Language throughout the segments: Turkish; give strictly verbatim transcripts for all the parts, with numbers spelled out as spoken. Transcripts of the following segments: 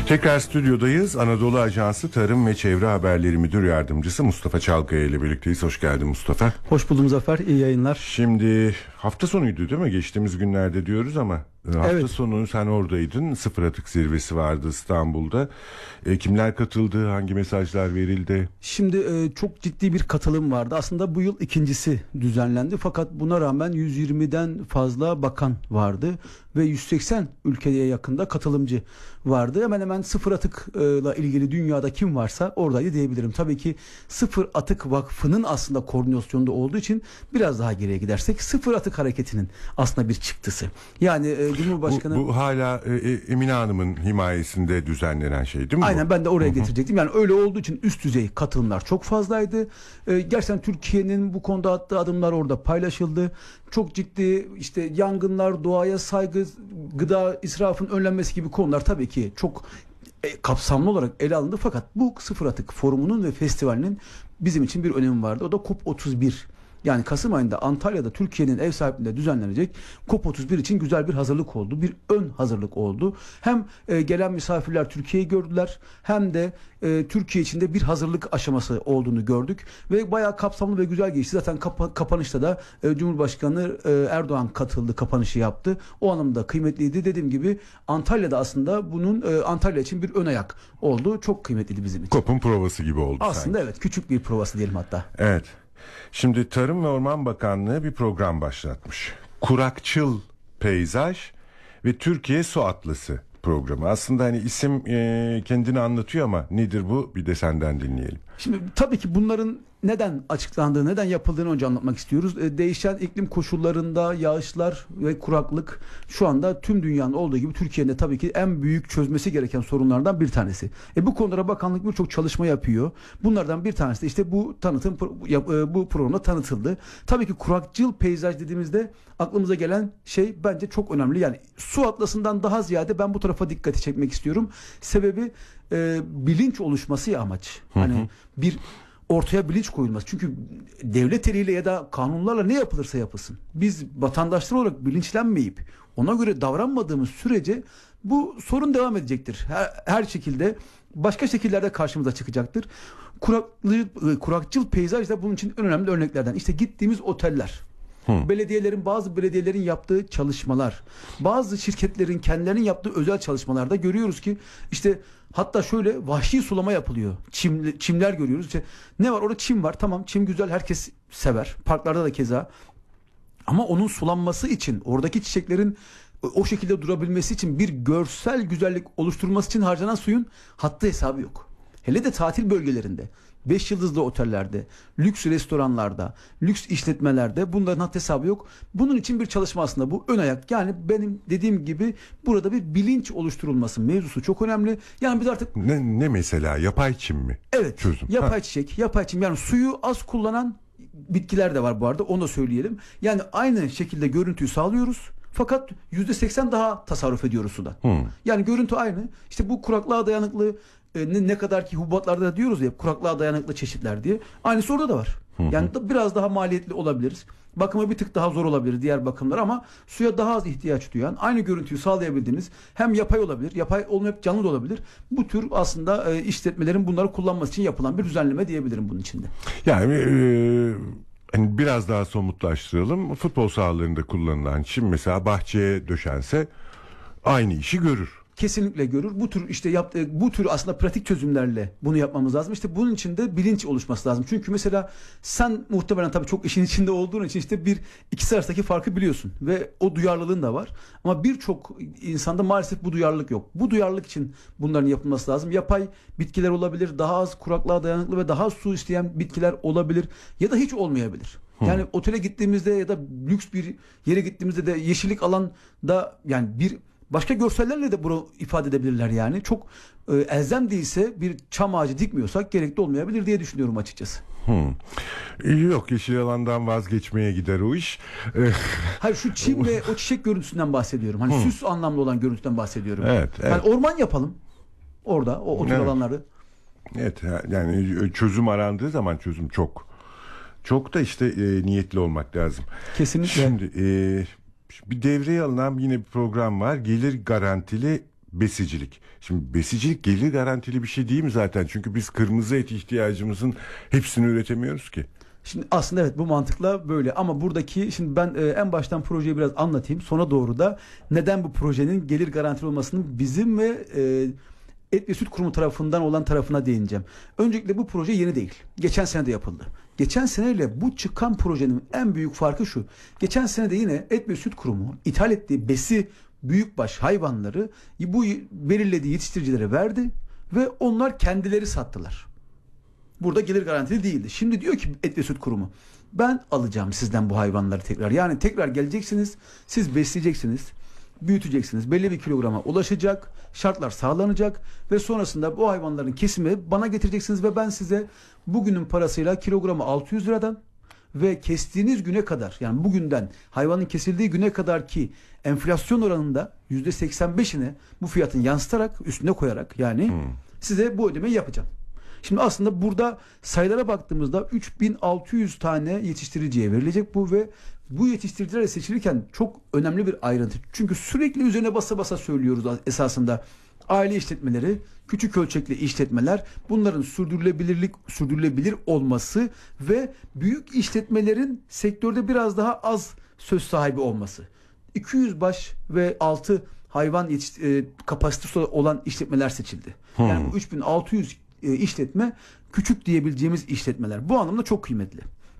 Tekrar stüdyodayız. Anadolu Ajansı Tarım ve Çevre Haberleri Müdür Yardımcısı Mustafa Çalkaya ile birlikteyiz. Hoş geldin Mustafa. Hoş buldum Zafer. İyi yayınlar. Şimdi hafta sonuydu değil mi? Geçtiğimiz günlerde diyoruz ama hafta evet. sonu sen oradaydın. Sıfır Atık Zirvesi vardı İstanbul'da. E, kimler katıldı? Hangi mesajlar verildi? Şimdi e, çok ciddi bir katılım vardı. Aslında bu yıl ikincisi düzenlendi. Fakat buna rağmen yüz yirmiden fazla bakan vardı. Ve yüz seksen ülkeye yakında katılımcı vardı. Hemen hemen Sıfır Atık'la ilgili dünyada kim varsa oradaydı diyebilirim. Tabii ki Sıfır Atık Vakfı'nın aslında koordinasyonunda olduğu için biraz daha geriye gidersek Sıfır Atık Hareketi'nin aslında bir çıktısı. Yani e, Cumhurbaşkanı... Bu, bu hala e, Emine Hanım'ın himayesinde düzenlenen şey değil mi? Aynen, bu? ben de oraya Hı-hı. getirecektim. Yani öyle olduğu için üst düzey katılımlar çok fazlaydı. E, gerçekten Türkiye'nin bu konuda attığı adımlar orada paylaşıldı. Çok ciddi işte yangınlar, doğaya saygı, gıda israfının önlenmesi gibi konular tabii ki çok e, kapsamlı olarak ele alındı. Fakat bu Sıfır Atık Forumu'nun ve festivalinin bizim için bir önemi vardı. O da COP otuz bir. Yani Kasım ayında Antalya'da Türkiye'nin ev sahipliğinde düzenlenecek COP otuz bir için güzel bir hazırlık oldu. Bir ön hazırlık oldu. Hem e, gelen misafirler Türkiye'yi gördüler, hem de e, Türkiye içinde bir hazırlık aşaması olduğunu gördük. Ve bayağı kapsamlı ve güzel geçti. Zaten kapa- kapanışta da e, Cumhurbaşkanı e, Erdoğan katıldı, kapanışı yaptı. O anlamda kıymetliydi. Dediğim gibi Antalya'da aslında bunun e, Antalya için bir ön ayak oldu. Çok kıymetliydi bizim için. COP'un provası gibi oldu aslında sanki. Evet, küçük bir provası diyelim hatta. Evet. Şimdi Tarım ve Orman Bakanlığı bir program başlatmış. Kurakçıl Peyzaj ve Türkiye Su Atlası programı. Aslında hani isim e, kendini anlatıyor ama nedir bu? Bir de senden dinleyelim. Şimdi tabii ki bunların neden açıklandığı, neden yapıldığını önce anlatmak istiyoruz. E, değişen iklim koşullarında yağışlar ve kuraklık şu anda tüm dünyanın olduğu gibi Türkiye'nin de tabii ki en büyük çözmesi gereken sorunlardan bir tanesi. E, bu konulara bakanlık birçok çalışma yapıyor. Bunlardan bir tanesi de işte bu tanıtım bu programda tanıtıldı. Tabii ki kurakçıl peyzaj dediğimizde aklımıza gelen şey bence çok önemli. Yani su atlasından daha ziyade ben bu tarafa dikkati çekmek istiyorum. Sebebi e, bilinç oluşması ya amaç. Hı hı. Hani bir ortaya bilinç koyulması. Çünkü devlet eliyle ya da kanunlarla ne yapılırsa yapılsın, biz vatandaşlar olarak bilinçlenmeyip ona göre davranmadığımız sürece bu sorun devam edecektir. Her, her şekilde başka şekillerde karşımıza çıkacaktır. Kuraklı, kurakçıl peyzaj da bunun için en önemli örneklerden. İşte gittiğimiz oteller, Hı. belediyelerin bazı belediyelerin yaptığı çalışmalar, bazı şirketlerin kendilerinin yaptığı özel çalışmalarda görüyoruz ki işte hatta şöyle vahşi sulama yapılıyor. Çim, çimler görüyoruz. İşte ne var? Orada çim var. Tamam, çim güzel, herkes sever. Parklarda da keza. Ama onun sulanması için, oradaki çiçeklerin o şekilde durabilmesi için, bir görsel güzellik oluşturulması için harcanan suyun haddi hesabı yok. Hele de tatil bölgelerinde, beş yıldızlı otellerde, lüks restoranlarda, lüks işletmelerde bunların haddi hesabı yok. Bunun için bir çalışma aslında bu ön ayak. Yani benim dediğim gibi burada bir bilinç oluşturulması mevzusu çok önemli. Yani biz artık... Ne, ne mesela? Yapay çim mi? Evet. Çözüm. Yapay ha. çiçek, yapay çim. Yani suyu az kullanan bitkiler de var bu arada. Onu da söyleyelim. Yani aynı şekilde görüntüyü sağlıyoruz. Fakat yüzde seksen daha tasarruf ediyoruz sudan. Hmm. Yani görüntü aynı. İşte bu kuraklığa dayanıklı ne, ne kadar ki hububatlarda da diyoruz ya, kuraklığa dayanıklı çeşitler diye. Aynısı orada da var. Hmm. Yani da biraz daha maliyetli olabiliriz. Bakımı bir tık daha zor olabilir diğer bakımlar ama suya daha az ihtiyaç duyan, aynı görüntüyü sağlayabildiğimiz, hem yapay olabilir, yapay olmayıp canlı da olabilir. Bu tür aslında e, işletmelerin bunları kullanması için yapılan bir düzenleme diyebilirim bunun içinde. Yani e, hani biraz daha somutlaştıralım. Futbol sahalarında kullanılan çim mesela bahçeye döşense aynı işi görür. Kesinlikle görür. Bu tür işte yaptığı, bu tür aslında pratik çözümlerle bunu yapmamız lazım. İşte bunun için de bilinç oluşması lazım. Çünkü mesela sen muhtemelen tabii çok işin içinde olduğun için işte bir ikisi arasındaki farkı biliyorsun ve o duyarlılığın da var. Ama birçok insanda maalesef bu duyarlılık yok. Bu duyarlılık için bunların yapılması lazım. Yapay bitkiler olabilir, daha az kuraklığa dayanıklı ve daha az su isteyen bitkiler olabilir ya da hiç olmayabilir. Yani hmm. otele gittiğimizde ya da lüks bir yere gittiğimizde de yeşillik alanda yani bir başka görsellerle de bunu ifade edebilirler yani. Çok e, elzem değilse bir çam ağacı dikmiyorsak gerekli olmayabilir diye düşünüyorum açıkçası. Hmm. Yok, yeşil alandan vazgeçmeye gider o iş. Hayır, şu çim ve o çiçek görüntüsünden bahsediyorum. Hani hmm. süs anlamlı olan görüntüden bahsediyorum. Evet, evet. Yani orman yapalım orada o otur evet. alanları. Evet, yani çözüm arandığı zaman çözüm çok. Çok da işte e, niyetli olmak lazım. Kesinlikle. Şimdi e, bir devreye alınan yine bir program var. Gelir garantili besicilik. Şimdi besicilik gelir garantili bir şey değil mi zaten? Çünkü biz kırmızı et ihtiyacımızın hepsini üretemiyoruz ki. Şimdi aslında evet, bu mantıkla böyle, ama buradaki şimdi ben e, en baştan projeyi biraz anlatayım. Sonra doğru da neden bu projenin gelir garantili olmasının bizim ve e, Et ve Süt Kurumu tarafından olan tarafına değineceğim. Öncelikle bu proje yeni değil. Geçen sene de yapıldı. Geçen seneyle bu çıkan projenin en büyük farkı şu. Geçen sene de yine Et ve Süt Kurumu ithal ettiği besi büyükbaş hayvanları bu belirlediği yetiştiricilere verdi ve onlar kendileri sattılar. Burada gelir garantili değildi. Şimdi diyor ki Et ve Süt Kurumu, ben alacağım sizden bu hayvanları tekrar. Yani tekrar geleceksiniz, siz besleyeceksiniz, büyüteceksiniz, belli bir kilograma ulaşacak, şartlar sağlanacak ve sonrasında bu hayvanların kesimi bana getireceksiniz ve ben size bugünün parasıyla kilogramı altı yüz liradan ve kestiğiniz güne kadar, yani bugünden hayvanın kesildiği güne kadar ki enflasyon oranında yüzde seksen beşini bu fiyatın yansıtarak, üstüne koyarak yani hmm. size bu ödemeyi yapacağım. Şimdi aslında burada sayılara baktığımızda üç bin altı yüz tane yetiştiriciye verilecek bu ve bu yetiştiriciler seçilirken çok önemli bir ayrıntı. Çünkü sürekli üzerine basa basa söylüyoruz esasında. Aile işletmeleri, küçük ölçekli işletmeler, bunların sürdürülebilirlik sürdürülebilir olması ve büyük işletmelerin sektörde biraz daha az söz sahibi olması. iki yüz baş ve altı hayvan yetiş- e, kapasitesi olan işletmeler seçildi. Hmm. Yani bu üç bin altı yüz e, işletme küçük diyebileceğimiz işletmeler. Bu anlamda çok kıymetli.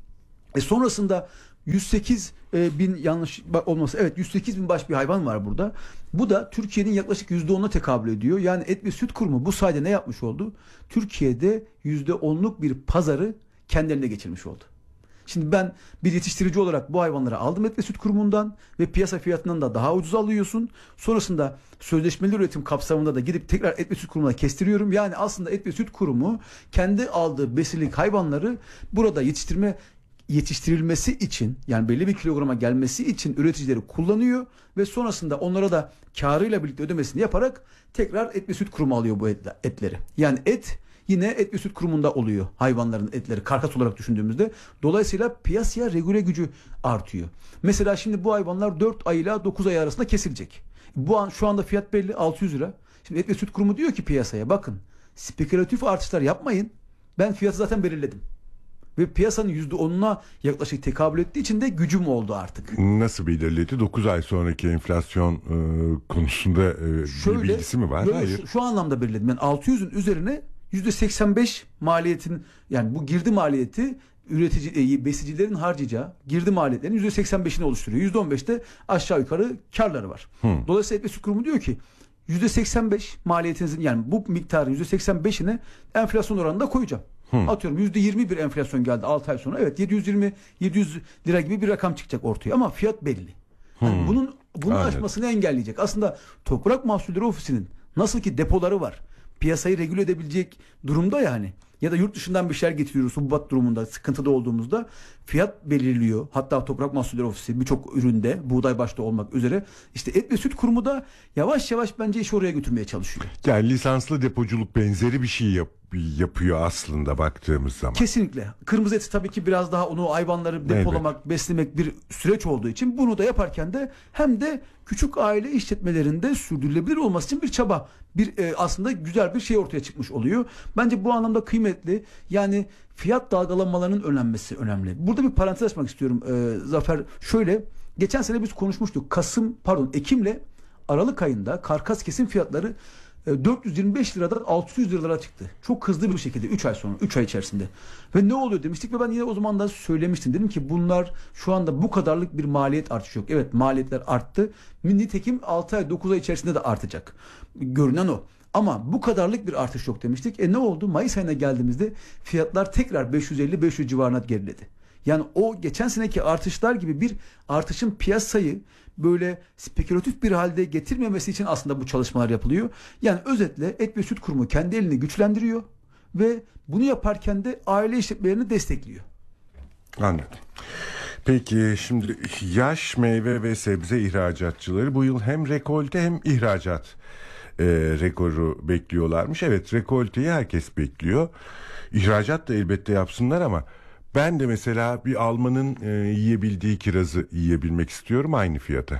E sonrasında yüz sekiz bin, yanlış olması, evet yüz sekiz bin baş bir hayvan var burada. Bu da Türkiye'nin yaklaşık yüzde onuna tekabül ediyor. Yani Et ve Süt Kurumu bu sayede ne yapmış oldu? Türkiye'de yüzde onluk bir pazarı kendilerine geçirmiş oldu. Şimdi ben bir yetiştirici olarak bu hayvanları aldım Et ve Süt Kurumu'ndan ve piyasa fiyatından da daha ucuz alıyorsun. Sonrasında sözleşmeli üretim kapsamında da gidip tekrar Et ve Süt Kurumu'na kestiriyorum. Yani aslında Et ve Süt Kurumu kendi aldığı besilik hayvanları burada yetiştirme yetiştirilmesi için, yani belli bir kilograma gelmesi için üreticileri kullanıyor ve sonrasında onlara da karıyla birlikte ödemesini yaparak tekrar Et ve Süt Kurumu alıyor bu etleri. Yani et yine Et ve Süt Kurumu'nda oluyor, hayvanların etleri karkas olarak düşündüğümüzde. Dolayısıyla piyasaya regüle gücü artıyor. Mesela şimdi bu hayvanlar dört ay ile dokuz ay arasında kesilecek. Bu an şu anda fiyat belli, altı yüz lira. Şimdi Et ve Süt Kurumu diyor ki piyasaya, bakın spekülatif artışlar yapmayın. Ben fiyatı zaten belirledim. Ve piyasanın yüzde onuna yaklaşık tekabül ettiği için de gücüm oldu artık. Nasıl belirledi? dokuz ay sonraki enflasyon e, konusunda e, Şöyle, bir bilgisi mi var? Böyle, Hayır. Şu, şu anlamda belirledim. Yani altı yüzün üzerine yüzde seksen beş maliyetin, yani bu girdi maliyeti üretici, besicilerin harcayacağı girdi maliyetlerinin yüzde seksen beşini oluşturuyor. yüzde on beş de aşağı yukarı karları var. Hmm. Dolayısıyla Et ve Süt Kurumu diyor ki yüzde seksen beş maliyetinizin, yani bu miktarın yüzde seksen beşini enflasyon oranında koyacağım. Hmm. Atıyorum yüzde yirmi bir enflasyon geldi altı ay sonra. Evet, yedi yüz yirmi yedi yüz lira gibi bir rakam çıkacak ortaya ama fiyat belli. Yani hmm. bunun bunu Aynen. aşmasını engelleyecek. Aslında Toprak Mahsulleri Ofisi'nin nasıl ki depoları var, piyasayı regüle edebilecek durumda yani. Ya da yurt dışından bir şeyler getiriyoruz hububat durumunda, sıkıntıda olduğumuzda fiyat belirliyor. Hatta Toprak Mahsulleri Ofisi birçok üründe, buğday başta olmak üzere, işte Et ve Süt Kurumu da yavaş yavaş bence işi oraya götürmeye çalışıyor. Yani lisanslı depoculuk benzeri bir şey yap, yapıyor aslında baktığımız zaman. Kesinlikle. Kırmızı eti tabii ki biraz daha onu hayvanları depolamak, evet. beslemek bir süreç olduğu için bunu da yaparken de hem de küçük aile işletmelerinde sürdürülebilir olması için bir çaba, bir e, aslında güzel bir şey ortaya çıkmış oluyor. Bence bu anlamda kıymetli. Yani fiyat dalgalanmalarının önlenmesi önemli. Burada bir parantez açmak istiyorum e, Zafer. Şöyle, geçen sene biz konuşmuştuk. Kasım, pardon Ekim'le Aralık ayında karkas kesim fiyatları e, dört yüz yirmi beş liradan altı yüz liralara çıktı. Çok hızlı bir şekilde üç ay sonra, üç ay içerisinde. Ve ne oluyor demiştik ve ben yine o zaman da söylemiştim. Dedim ki bunlar şu anda bu kadarlık bir maliyet artışı yok. Evet, maliyetler arttı. Nitekim altı ay dokuz ay içerisinde de artacak. Görünen o. Ama bu kadarlık bir artış yok demiştik. E ne oldu? Mayıs ayına geldiğimizde fiyatlar tekrar beş yüz elli beş yüz civarına geriledi. Yani o geçen seneki artışlar gibi bir artışın piyasayı böyle spekülatif bir halde getirmemesi için aslında bu çalışmalar yapılıyor. Yani özetle Et ve Süt Kurumu kendi elini güçlendiriyor ve bunu yaparken de aile işletmelerini destekliyor. Anladım. Peki şimdi yaş meyve ve sebze ihracatçıları bu yıl hem rekolte hem ihracat e, rekoru bekliyorlarmış. Evet, rekolteyi herkes bekliyor. İhracat da elbette yapsınlar ama ben de mesela bir Almanın e, yiyebildiği kirazı yiyebilmek istiyorum aynı fiyata.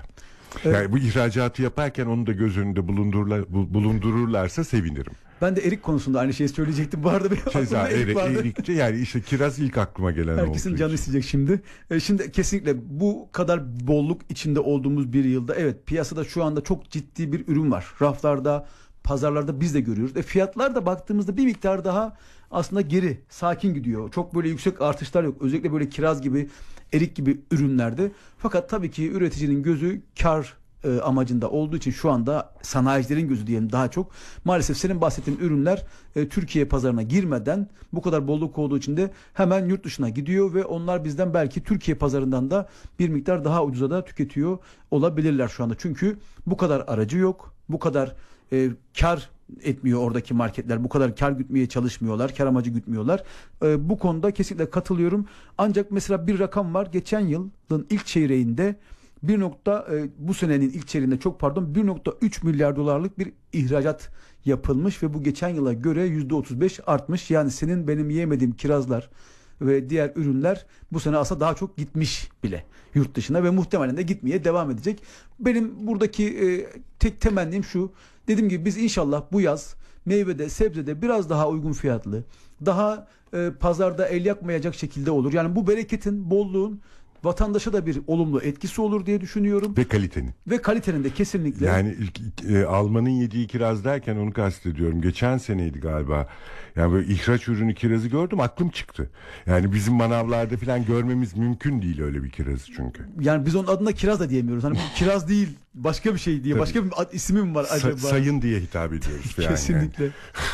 Yani bu ihracatı yaparken onu da göz önünde bulundururlar, bulundururlarsa sevinirim. Ben de erik konusunda aynı şeyi söyleyecektim. Bu arada benim Keza aklımda erik erik, vardı. erikçi, yani işte kiraz ilk aklıma gelen Herkesin olduğu canı için. isteyecek şimdi. E, şimdi kesinlikle bu kadar bolluk içinde olduğumuz bir yılda evet piyasada şu anda çok ciddi bir ürün var. Raflarda, pazarlarda biz de görüyoruz. E, fiyatlar da baktığımızda bir miktar daha aslında geri, sakin gidiyor. Çok böyle yüksek artışlar yok. Özellikle böyle kiraz gibi, erik gibi ürünlerde. Fakat tabii ki üreticinin gözü kar e, amacında olduğu için şu anda sanayicilerin gözü diyelim daha çok. Maalesef senin bahsettiğin ürünler e, Türkiye pazarına girmeden bu kadar bolluk olduğu için de hemen yurt dışına gidiyor ve onlar bizden belki Türkiye pazarından da bir miktar daha ucuza da tüketiyor olabilirler şu anda. Çünkü bu kadar aracı yok. Bu kadar e, kar etmiyor oradaki marketler. Bu kadar kar gütmeye çalışmıyorlar. Kar amacı gütmüyorlar. E, bu konuda kesinlikle katılıyorum. Ancak mesela bir rakam var. Geçen yılın ilk çeyreğinde bir nokta e, bu senenin ilk çeyreğinde çok pardon bir nokta üç milyar dolarlık bir ihracat yapılmış ve bu geçen yıla göre yüzde otuz beş artmış. Yani senin benim yiyemediğim kirazlar ve diğer ürünler bu sene aslında daha çok gitmiş bile yurt dışına ve muhtemelen de gitmeye devam edecek. Benim buradaki e, tek temennim şu. Dediğim gibi biz inşallah bu yaz meyvede, sebzede biraz daha uygun fiyatlı, daha e, pazarda el yakmayacak şekilde olur. Yani bu bereketin, bolluğun vatandaşa da bir olumlu etkisi olur diye düşünüyorum. Ve kalitenin. Ve kalitenin de kesinlikle. Yani ilk, e, Alman'ın yediği kiraz derken onu kastediyorum. Geçen seneydi galiba. Yani böyle ihraç ürünü kirazı gördüm, aklım çıktı. Yani bizim manavlarda falan görmemiz mümkün değil öyle bir kirazı çünkü. Yani biz onun adına kiraz da diyemiyoruz. Hani bu kiraz değil, başka bir şey diye. Tabii. Başka bir ad, ismi mi var acaba? Sa- sayın diye hitap ediyoruz yani. Kesinlikle.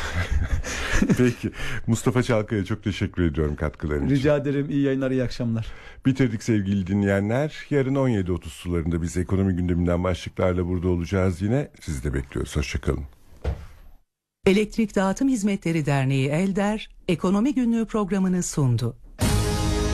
Peki. Mustafa Çalkaya çok teşekkür ediyorum katkıların için. Rica ederim. İyi yayınlar, iyi akşamlar. Bitirdik sevgili dinleyenler. Yarın on yedi otuz sularında biz ekonomi gündeminden başlıklarla burada olacağız yine. Sizi de bekliyoruz. Hoşçakalın. Elektrik Dağıtım Hizmetleri Derneği Elder, Ekonomi Günlüğü programını sundu.